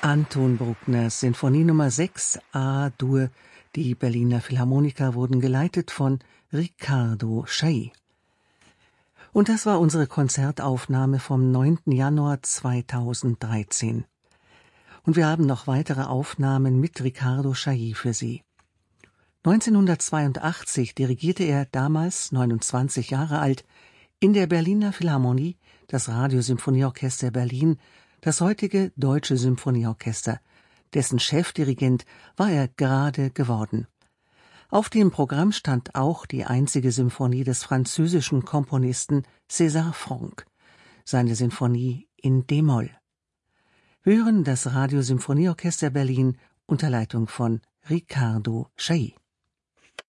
Anton Bruckners Sinfonie Nummer 6 A-Dur. Die Berliner Philharmoniker wurden geleitet von Riccardo Chailly. Und das war unsere Konzertaufnahme vom 9. Januar 2013. Und wir haben noch weitere Aufnahmen mit Riccardo Chailly für Sie. 1982 dirigierte er, damals 29 Jahre alt, in der Berliner Philharmonie das Radiosymphonieorchester Berlin, das heutige Deutsche Symphonieorchester. Dessen Chefdirigent war er gerade geworden. Auf dem Programm stand auch die einzige Symphonie des französischen Komponisten César Franck, seine Sinfonie in d-Moll. Wir hören das Radiosymphonieorchester Berlin unter Leitung von Riccardo Chailly.